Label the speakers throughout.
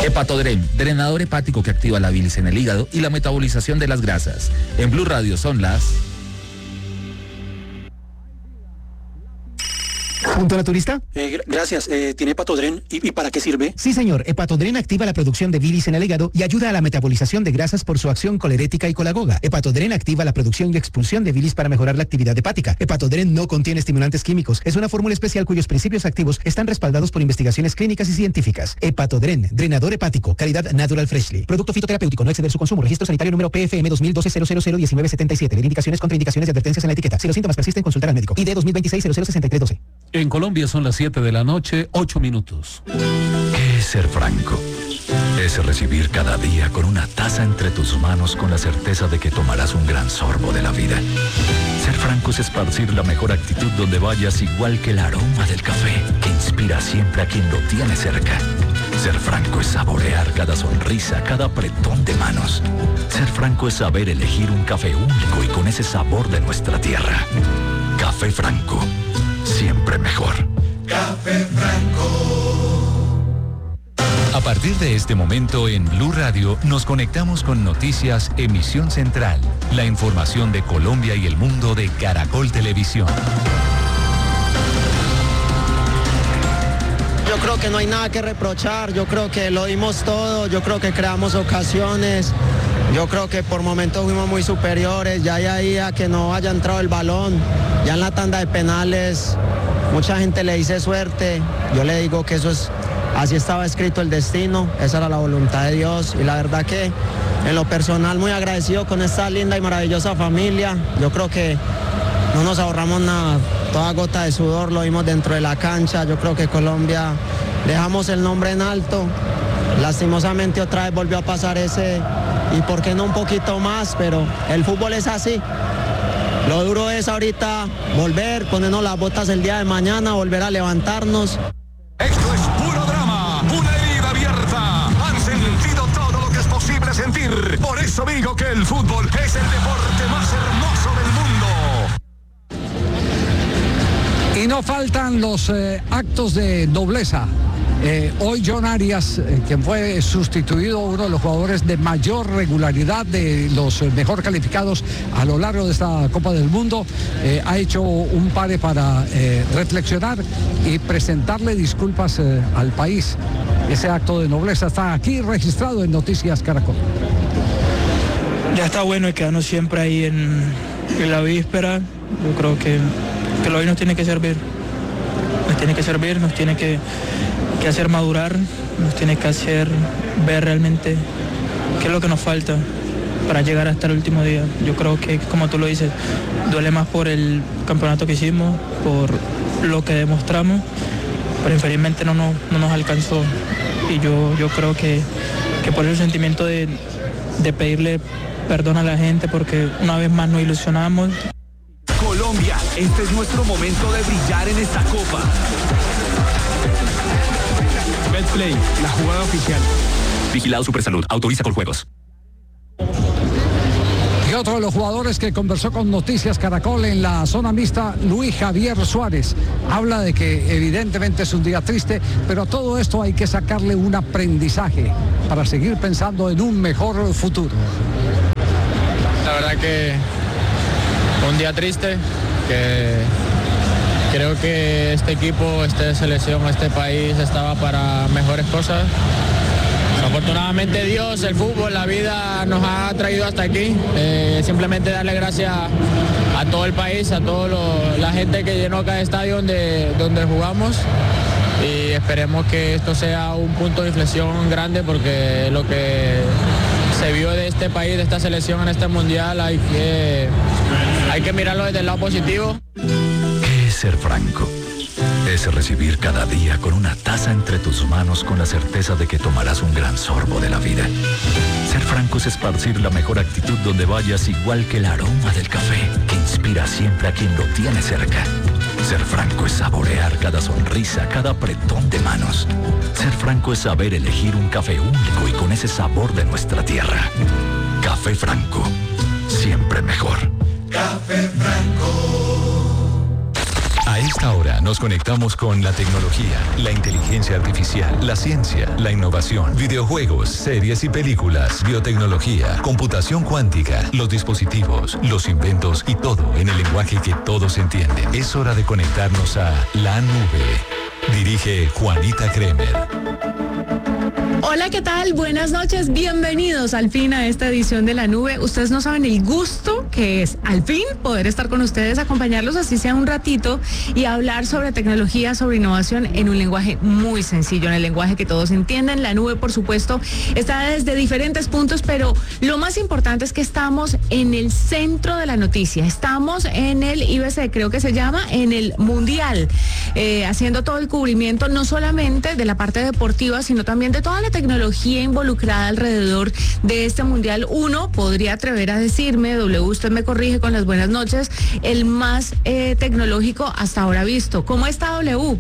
Speaker 1: Hepatodren, drenador hepático que activa la bilis en el hígado y la metabolización de las grasas. En Blue Radio son las...
Speaker 2: ¿Punto naturista?
Speaker 3: Gracias. ¿Tiene Hepatodren? ¿Y para qué sirve?
Speaker 2: Sí, señor. Hepatodren activa la producción de bilis en el hígado y ayuda a la metabolización de grasas por su acción colerética y colagoga. Hepatodren activa la producción y expulsión de bilis para mejorar la actividad hepática. Hepatodren no contiene estimulantes químicos. Es una fórmula especial cuyos principios activos están respaldados por investigaciones clínicas y científicas. Hepatodren, drenador hepático, calidad Natural Freshly. Producto fitoterapéutico, no exceder su consumo. Registro sanitario número PFM 2012-001977. Indicaciones, contraindicaciones y advertencias en la etiqueta. Si los síntomas persisten, consultar al médico. ID 2026-006312.
Speaker 4: En Colombia son las 7 de la noche, 8 minutos.
Speaker 5: ¿Qué es ser franco? Es recibir cada día con una taza entre tus manos con la certeza de que tomarás un gran sorbo de la vida. Ser franco es esparcir la mejor actitud donde vayas, igual que el aroma del café que inspira siempre a quien lo tiene cerca. Ser franco es saborear cada sonrisa, cada apretón de manos. Ser franco es saber elegir un café único y con ese sabor de nuestra tierra. Café Franco, siempre mejor.
Speaker 6: Café Franco.
Speaker 7: A partir de este momento en Blue Radio nos conectamos con Noticias Emisión Central, la información de Colombia y el mundo de Caracol Televisión.
Speaker 8: Yo creo que no hay nada que reprochar, yo creo que lo dimos todo, yo creo que creamos ocasiones, yo creo que por momentos fuimos muy superiores, ya ahí a que no haya entrado el balón, ya en la tanda de penales, mucha gente le dice suerte, yo le digo que eso es, así estaba escrito el destino, esa era la voluntad de Dios y la verdad que en lo personal muy agradecido con esta linda y maravillosa familia, yo creo que no nos ahorramos nada, toda gota de sudor lo vimos dentro de la cancha, yo creo que Colombia dejamos el nombre en alto, lastimosamente otra vez volvió a pasar ese, y por qué no un poquito más, pero el fútbol es así, lo duro es ahorita volver, ponernos las botas el día de mañana, volver a levantarnos.
Speaker 9: Esto es puro drama, una herida abierta, han sentido todo lo que es posible sentir, por eso digo que el fútbol es el deporte más hermoso del mundo.
Speaker 4: Y no faltan los actos de nobleza. Hoy John Arias, quien fue sustituido, uno de los jugadores de mayor regularidad, de los mejor calificados a lo largo de esta Copa del Mundo, ha hecho un pare para reflexionar y presentarle disculpas al país. Ese acto de nobleza está aquí registrado en Noticias Caracol.
Speaker 10: Ya está bueno quedarnos siempre ahí en la víspera. Yo creo que lo hoy nos tiene que servir. Nos tiene que hacer madurar, nos tiene que hacer ver realmente qué es lo que nos falta para llegar hasta el último día. Yo creo que, como tú lo dices, duele más por el campeonato que hicimos, por lo que demostramos, pero infelizmente no nos alcanzó. Y yo creo que por el sentimiento de pedirle perdón a la gente, porque una vez más nos ilusionamos.
Speaker 9: Colombia, este es nuestro momento de brillar en esta copa. Betplay, la jugada oficial.
Speaker 5: Vigilado Supersalud, autoriza con juegos.
Speaker 4: Y otro de los jugadores que conversó con Noticias Caracol en la zona mixta, Luis Javier Suárez, habla de que evidentemente es un día triste, pero a todo esto hay que sacarle un aprendizaje para seguir pensando en un mejor futuro.
Speaker 11: La verdad que un día triste, que creo que este equipo, esta selección, este país estaba para mejores cosas. Afortunadamente Dios, el fútbol, la vida nos ha traído hasta aquí. Simplemente darle gracias a todo el país, a toda la gente que llenó cada estadio donde jugamos. Y esperemos que esto sea un punto de inflexión grande, porque lo que se vio de este país, de esta selección en este mundial, hay que mirarlo desde el lado positivo.
Speaker 5: ¿Qué es ser franco? Es recibir cada día con una taza entre tus manos con la certeza de que tomarás un gran sorbo de la vida. Ser franco es esparcir la mejor actitud donde vayas, igual que el aroma del café que inspira siempre a quien lo tiene cerca. Ser franco es saborear cada sonrisa, cada apretón de manos. Ser franco es saber elegir un café único y con ese sabor de nuestra tierra. Café Franco, siempre mejor.
Speaker 6: Café Franco.
Speaker 7: A esta hora nos conectamos con la tecnología, la inteligencia artificial, la ciencia, la innovación, videojuegos, series y películas, biotecnología, computación cuántica, los dispositivos, los inventos y todo en el lenguaje que todos entienden. Es hora de conectarnos a la nube. Dirige Juanita Kremer.
Speaker 12: Hola, ¿qué tal? Buenas noches, bienvenidos al fin a esta edición de La Nube. Ustedes no saben el gusto que es al fin poder estar con ustedes, acompañarlos así sea un ratito y hablar sobre tecnología, sobre innovación en un lenguaje muy sencillo, en el lenguaje que todos entienden. La Nube, por supuesto, está desde diferentes puntos, pero lo más importante es que estamos en el centro de la noticia. Estamos en el IBC, creo que se llama, en el Mundial, haciendo todo el cubrimiento, no solamente de la parte deportiva, sino también de toda la tecnología involucrada alrededor de este Mundial. Uno podría atrever a decirme, W, usted me corrige con las buenas noches, el más tecnológico hasta ahora visto. ¿Cómo está, W?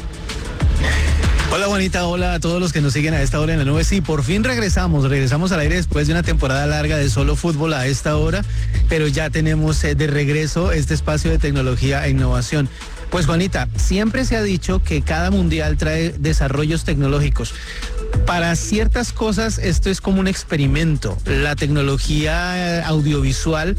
Speaker 2: Hola Juanita, hola a todos los que nos siguen a esta hora en La Nube. Sí, por fin regresamos al aire después de una temporada larga de solo fútbol a esta hora, pero ya tenemos de regreso este espacio de tecnología e innovación. Pues Juanita, siempre se ha dicho que cada mundial trae desarrollos tecnológicos. Para ciertas cosas esto es como un experimento. La tecnología audiovisual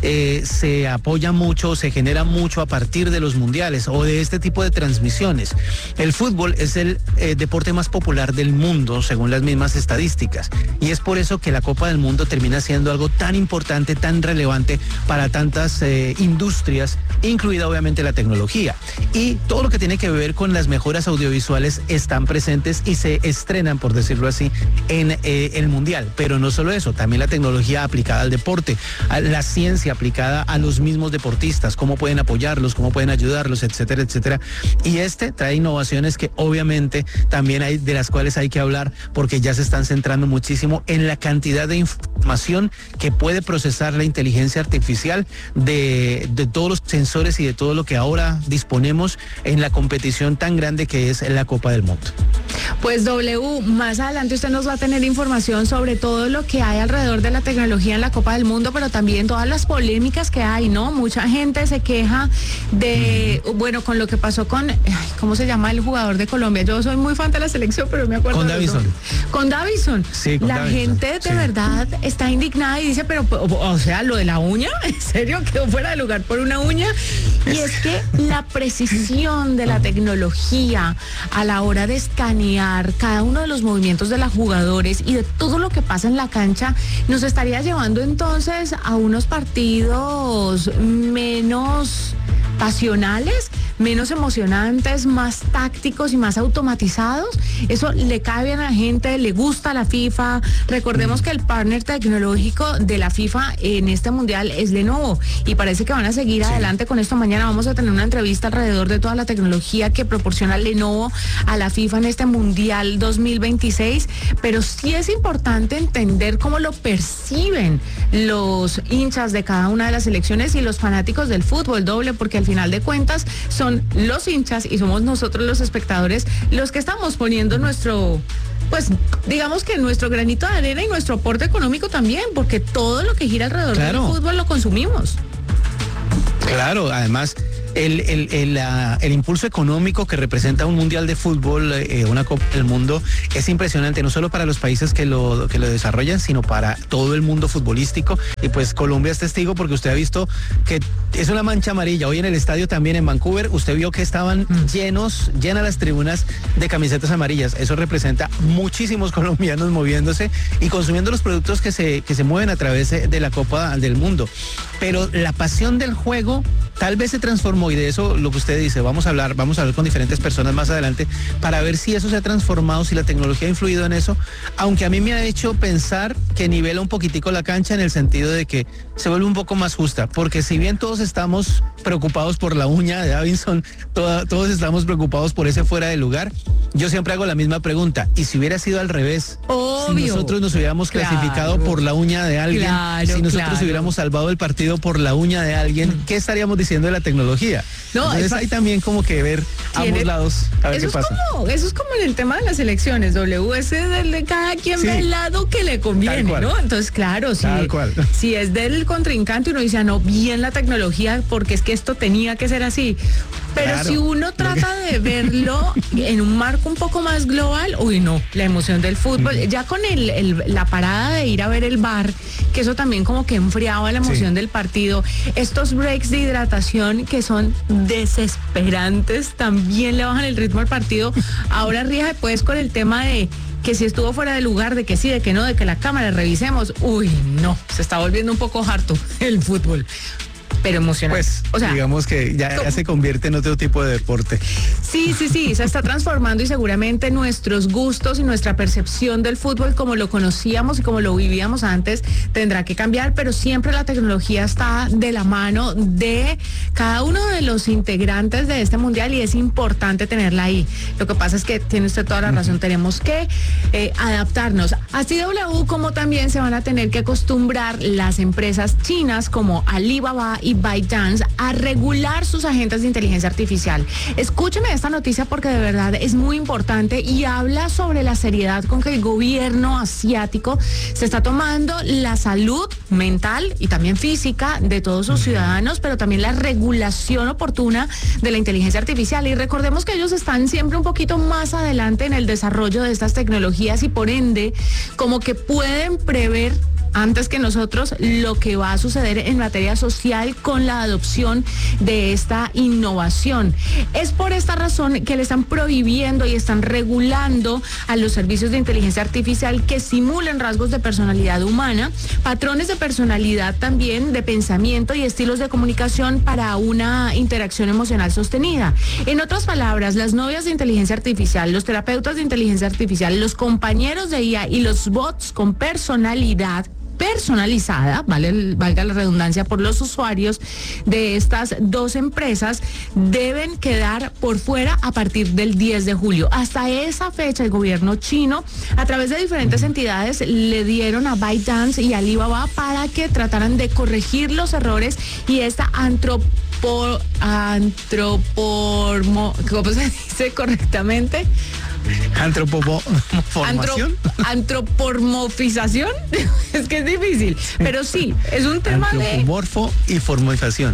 Speaker 2: se apoya mucho, se genera mucho a partir de los mundiales o de este tipo de transmisiones. El fútbol es el deporte más popular del mundo, según las mismas estadísticas, y es por eso que la Copa del Mundo termina siendo algo tan importante, tan relevante para tantas industrias, incluida obviamente la tecnología. Y todo lo que tiene que ver con las mejoras audiovisuales están presentes y se estrenan, por decirlo así, en el mundial. Pero no solo eso, también la tecnología aplicada al deporte, a la ciencia aplicada a los mismos deportistas, cómo pueden apoyarlos, cómo pueden ayudarlos, etcétera, etcétera. Y trae innovaciones que obviamente también hay, de las cuales hay que hablar, porque ya se están centrando muchísimo en la cantidad de información que puede procesar la inteligencia artificial de todos los sensores y de todo lo que ahora disponemos en la competición tan grande que es la Copa del Mundo.
Speaker 12: Pues W, más adelante usted nos va a tener información sobre todo lo que hay alrededor de la tecnología en la Copa del Mundo, pero también todas las polémicas que hay, ¿no? Mucha gente se queja de, bueno, con lo que pasó con, ¿cómo se llama el jugador de Colombia? Yo soy muy fan de la selección, pero me acuerdo.
Speaker 2: Con Davison.
Speaker 12: Con Davison.
Speaker 2: Sí, con
Speaker 12: la
Speaker 2: Davison.
Speaker 12: gente de verdad está indignada y dice, pero, o sea, lo de la uña, ¿en serio quedó fuera de lugar por una uña? Y es que la precisión de la tecnología a la hora de escanear cada uno de los movimientos de los jugadores y de todo lo que pasa en la cancha nos estaría llevando entonces a unos partidos menos pasionales, menos emocionantes, más tácticos y más automatizados. Eso le cae bien a la gente, le gusta a la FIFA. Recordemos que el partner tecnológico de la FIFA en este mundial es Lenovo y parece que van a seguir adelante con esto. Mañana vamos a tener una entrevista alrededor de toda la tecnología que proporciona Lenovo a la FIFA en este mundial 2026, pero sí es importante entender cómo lo perciben los hinchas de cada una de las selecciones y los fanáticos del fútbol, doble, porque al final de cuentas son los hinchas y somos nosotros los espectadores los que estamos poniendo nuestro, pues digamos que nuestro granito de arena y nuestro aporte económico también, porque todo lo que gira alrededor del fútbol lo consumimos.
Speaker 2: Claro, además el impulso económico que representa un mundial de fútbol, una Copa del Mundo, es impresionante, no solo para los países que lo desarrollan, sino para todo el mundo futbolístico. Y pues Colombia es testigo porque usted ha visto que es una mancha amarilla. Hoy en el estadio también en Vancouver, usted vio que estaban llenas las tribunas de camisetas amarillas. Eso representa muchísimos colombianos moviéndose y consumiendo los productos que se mueven a través de la Copa del Mundo. Pero la pasión del juego tal vez se transformó, y de eso lo que usted dice, vamos a hablar con diferentes personas más adelante para ver si eso se ha transformado, si la tecnología ha influido en eso, aunque a mí me ha hecho pensar que nivela un poquitico la cancha en el sentido de que se vuelve un poco más justa, porque si bien todos estamos preocupados por la uña de Davison, todos estamos preocupados por ese fuera de lugar, yo siempre hago la misma pregunta, ¿y si hubiera sido al revés?
Speaker 12: Obvio.
Speaker 2: Si nosotros nos hubiéramos clasificado por la uña de alguien, si nosotros hubiéramos salvado el partido por la uña de alguien, ¿qué estaríamos diciendo diciendo de la tecnología.
Speaker 12: No,
Speaker 2: entonces hay también como que ver ambos lados, a ver qué pasa.
Speaker 12: Eso es como en el tema de las elecciones, de cada quien ve el lado que le conviene, ¿no? Entonces, claro, si es del contrincante, uno dice, no, bien la tecnología, porque es que esto tenía que ser así. Pero si uno trata de verlo en un marco un poco más global, no, la emoción del fútbol, ya con la parada de ir a ver el VAR, que eso también como que enfriaba la emoción del partido, estos breaks de hidratación que son desesperantes, también le bajan el ritmo al partido. Ahora ríe pues con el tema de que si estuvo fuera de lugar, de que sí, de que no, de que la cámara revisemos. No, se está volviendo un poco harto el fútbol. Pero emocionante.
Speaker 2: Pues, o sea, digamos que ya se convierte en otro tipo de deporte.
Speaker 12: Sí, se está transformando y seguramente nuestros gustos y nuestra percepción del fútbol como lo conocíamos y como lo vivíamos antes tendrá que cambiar, pero siempre la tecnología está de la mano de cada uno de los integrantes de este mundial y es importante tenerla ahí. Lo que pasa es que tiene usted toda la razón, tenemos que adaptarnos. Así W como también se van a tener que acostumbrar las empresas chinas como Alibaba y ByteDance a regular sus agentes de inteligencia artificial. Escúcheme esta noticia porque de verdad es muy importante y habla sobre la seriedad con que el gobierno asiático se está tomando la salud mental y también física de todos sus ciudadanos, pero también la regulación oportuna de la inteligencia artificial. Y recordemos que ellos están siempre un poquito más adelante en el desarrollo de estas tecnologías y por ende como que pueden prever antes que nosotros lo que va a suceder en materia social con la adopción de esta innovación. Es por esta razón que le están prohibiendo y están regulando a los servicios de inteligencia artificial que simulen rasgos de personalidad humana, patrones de personalidad también, de pensamiento y estilos de comunicación para una interacción emocional sostenida. En otras palabras, las novias de inteligencia artificial, los terapeutas de inteligencia artificial, los compañeros de IA y los bots con personalidad personalizada, valga la redundancia, por los usuarios de estas dos empresas, deben quedar por fuera a partir del 10 de julio. Hasta esa fecha, el gobierno chino, a través de diferentes entidades, le dieron a ByteDance y Alibaba para que trataran de corregir los errores y esta ¿cómo se dice correctamente? Antropomorfización. Es que es difícil, pero sí, es un tema
Speaker 2: antropomorfo y formización.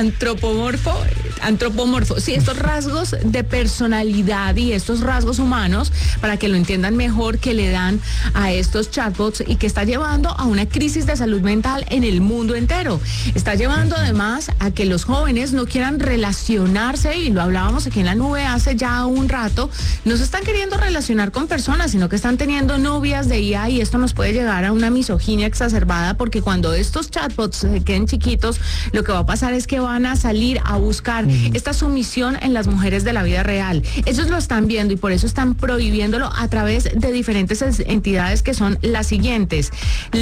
Speaker 12: Antropomorfo, sí, estos rasgos de personalidad y estos rasgos humanos, para que lo entiendan mejor, que le dan a estos chatbots y que está llevando a una crisis de salud mental en el mundo entero. Está llevando además a que los jóvenes no quieran relacionarse, y lo hablábamos aquí en la nube hace ya un rato, no se están queriendo relacionar con personas, sino que están teniendo novias de IA, y esto nos puede llegar a una misoginia exacerbada, porque cuando estos chatbots se queden chiquitos, lo que va a pasar es que van a salir a buscar esta sumisión en las mujeres de la vida real. Ellos lo están viendo y por eso están prohibiéndolo a través de diferentes entidades que son las siguientes: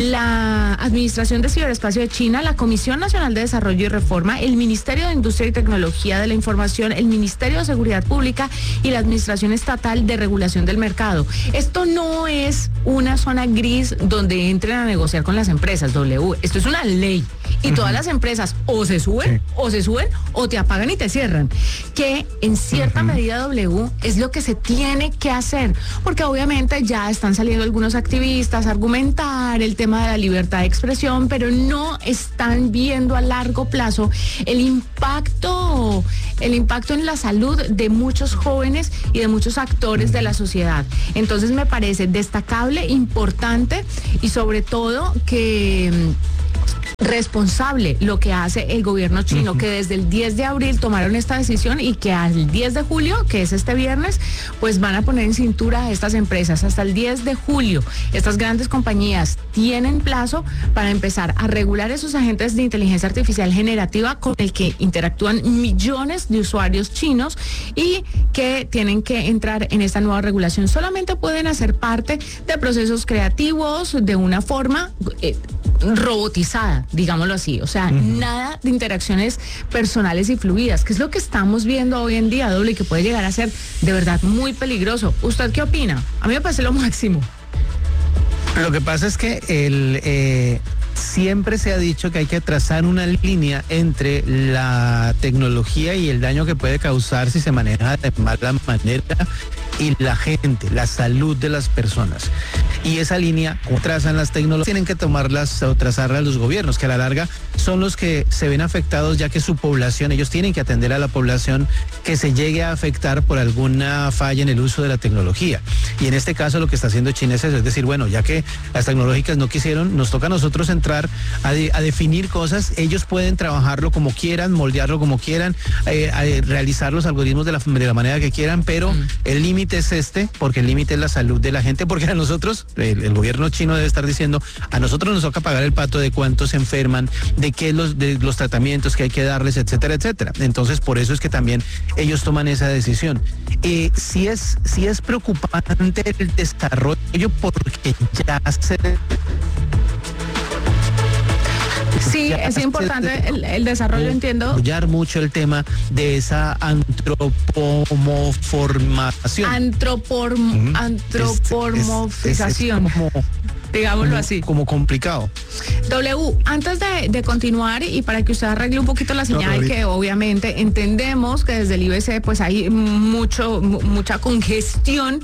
Speaker 12: la Administración de Ciberespacio de China, la Comisión Nacional de Desarrollo y Reforma, el Ministerio de Industria y Tecnología de la Información, el Ministerio de Seguridad Pública y la Administración Estatal de Regulación del Mercado. Esto no es una zona gris donde entren a negociar con las empresas, esto es una ley. Y todas las empresas o se suben o te apagan y te cierran, que en cierta medida es lo que se tiene que hacer, porque obviamente ya están saliendo algunos activistas a argumentar el tema de la libertad de expresión, pero no están viendo a largo plazo el impacto en la salud de muchos jóvenes y de muchos actores de la sociedad. Entonces me parece destacable, importante y sobre todo que responsable lo que hace el gobierno chino, que desde el 10 de abril tomaron esta decisión y que al 10 de julio, que es este viernes, pues van a poner en cintura a estas empresas. Hasta el 10 de julio, estas grandes compañías tienen plazo para empezar a regular esos agentes de inteligencia artificial generativa con el que interactúan millones de usuarios chinos y que tienen que entrar en esta nueva regulación. Solamente pueden hacer parte de procesos creativos de una forma robotizada, digámoslo así, o sea, nada de interacciones personales y fluidas, que es lo que estamos viendo hoy en día, y que puede llegar a ser de verdad muy peligroso. ¿Usted qué opina? A mí me parece lo máximo.
Speaker 2: Lo que pasa es que siempre se ha dicho que hay que trazar una línea entre la tecnología y el daño que puede causar si se maneja de mala manera y la gente, la salud de las personas. Y esa línea, como trazan las tecnologías, tienen que tomarlas o trazarlas los gobiernos, que a la larga son los que se ven afectados, ya que su población, ellos tienen que atender a la población que se llegue a afectar por alguna falla en el uso de la tecnología. Y en este caso lo que está haciendo China es eso, es decir, bueno, ya que las tecnológicas no quisieron, nos toca a nosotros entrar a definir cosas, ellos pueden trabajarlo como quieran, moldearlo como quieran, a realizar los algoritmos de la manera que quieran, pero el límite es porque el límite es la salud de la gente, porque a nosotros, el gobierno chino debe estar diciendo, a nosotros nos toca pagar el pato de cuántos se enferman, de qué de los tratamientos que hay que darles, etcétera, etcétera. Entonces, por eso es que también ellos toman esa decisión. Sí es preocupante el desarrollo, porque ya se...
Speaker 12: Sí, es importante el desarrollo, entiendo.
Speaker 2: Apoyar mucho el tema de esa antropomorfización.
Speaker 12: Antropomorfización. Digámoslo así.
Speaker 2: Como complicado.
Speaker 12: Antes de continuar y para que usted arregle un poquito la señal, que obviamente entendemos que desde el IBC pues hay mucha congestión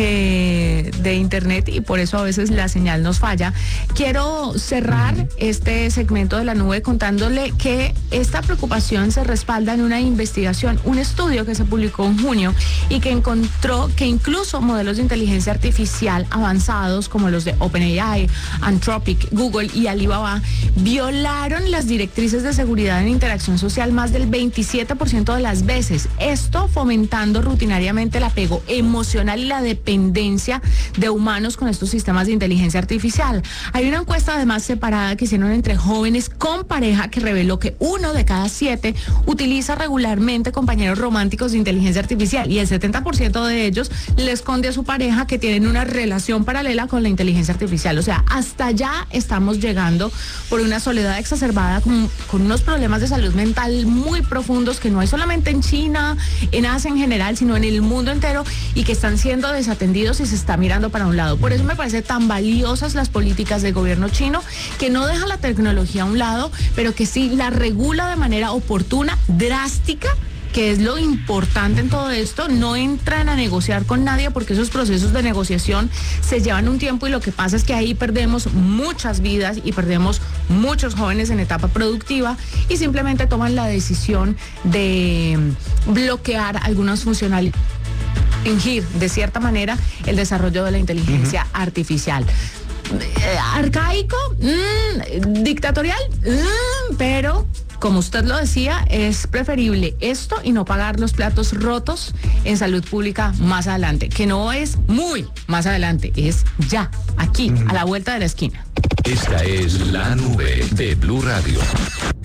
Speaker 12: de internet y por eso a veces la señal nos falla. Quiero cerrar este segmento de la nube contándole que esta preocupación se respalda en una investigación, un estudio que se publicó en junio y que encontró que incluso modelos de inteligencia artificial avanzados como los de OpenAI, Anthropic, Google y Alibaba violaron las directrices de seguridad en interacción social más del 27% de las veces. Esto fomentando rutinariamente el apego emocional y la dependencia de humanos con estos sistemas de inteligencia artificial. Hay una encuesta además separada que hicieron entre jóvenes con pareja que reveló que 1 de cada 7 utiliza regularmente compañeros románticos de inteligencia artificial y el 70% de ellos le esconde a su pareja que tienen una relación paralela con la inteligencia artificial. O sea, hasta allá estamos llegando por una soledad exacerbada con unos problemas de salud mental muy profundos que no hay solamente en China, en Asia en general, sino en el mundo entero y que están siendo desatendidos y se está mirando para un lado. Por eso me parece tan valiosas las políticas del gobierno chino, que no deja la tecnología a un lado, pero que sí la regula de manera oportuna, drástica, que es lo importante en todo esto. No entran a negociar con nadie porque esos procesos de negociación se llevan un tiempo y lo que pasa es que ahí perdemos muchas vidas y perdemos muchos jóvenes en etapa productiva y simplemente toman la decisión de bloquear algunas funcionalidades, restringir de cierta manera el desarrollo de la inteligencia artificial. Arcaico, dictatorial, pero como usted lo decía, es preferible esto y no pagar los platos rotos en salud pública más adelante, que no es muy más adelante, es ya, aquí, a la vuelta de la esquina.
Speaker 7: Esta es la nube de Blue Radio.